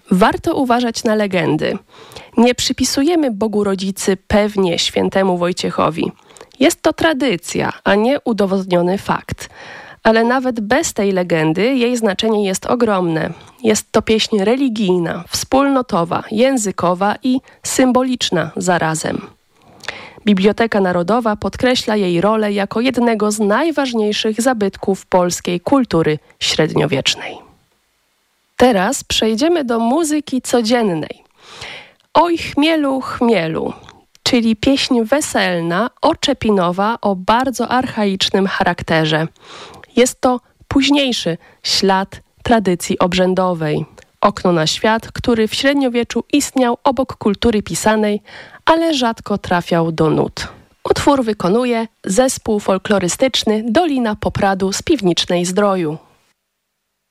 Warto uważać na legendy. Nie przypisujemy Bogu Rodzicy pewnie świętemu Wojciechowi. Jest to tradycja, a nie udowodniony fakt. Ale nawet bez tej legendy jej znaczenie jest ogromne. Jest to pieśń religijna, wspólnotowa, językowa i symboliczna zarazem. Biblioteka Narodowa podkreśla jej rolę jako jednego z najważniejszych zabytków polskiej kultury średniowiecznej. Teraz przejdziemy do muzyki codziennej. Oj chmielu, chmielu, czyli pieśń weselna, oczepinowa o bardzo archaicznym charakterze. Jest to późniejszy ślad tradycji obrzędowej. Okno na świat, który w średniowieczu istniał obok kultury pisanej, ale rzadko trafiał do nut. Utwór wykonuje zespół folklorystyczny Dolina Popradu z Piwnicznej Zdroju.